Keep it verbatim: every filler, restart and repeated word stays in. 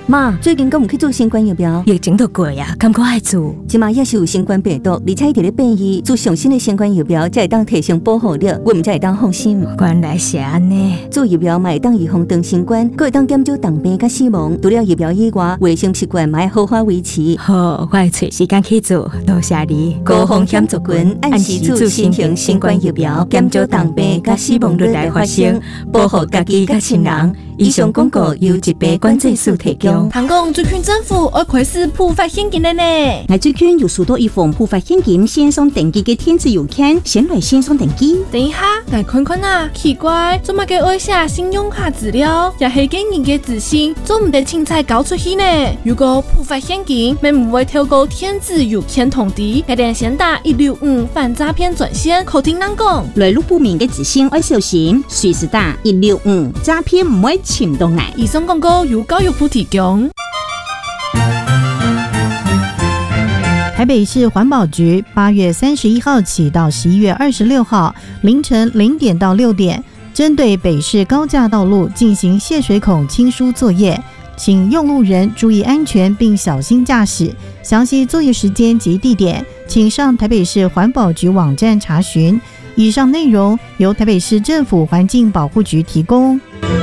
妈，最近敢有去做新冠疫苗？ 疫情都过呀，感觉爱做。 即马也是有新冠病毒，而且伊伫咧变异，做上新的新冠疫苗才会当提升保护力，我们才会当放心。 原来是安尼， 做疫苗嘛会当预防长新冠，佫会当减少重病甲死亡。除了疫苗以外，卫生习惯嘛要好好维持。 好，我会找时间去做。多谢你， 高风险族群按时做新型新冠疫苗，减少重病甲死亡率来发生，保护家己甲亲人。以上广告由疾病管制署提供。 谈讲最近政府要开始普发现金了呢。 我最近有收到一封普发现金线上登记的电子邮件，先来线上登记。 等一下，来看看啊，奇怪，做乜嘅爱写信用卡资料，也系给人嘅自信，做唔得凊彩交出去呢？如果普发现金，咪唔会透过电子邮件通知，一定先打一六五反诈骗专线，口听人讲。 来路不明嘅资讯要小心，随时打一六五，诈骗唔会侵到来。 以上广告由教育部提供。 台北市环保局八月三十一号起到十一月二十六号凌晨零点到六点，针对北市高架道路进行泄水孔清疏作业，请用路人注意安全并小心驾驶。详细作业时间及地点，请上台北市环保局网站查询。以上内容由台北市政府环境保护局提供。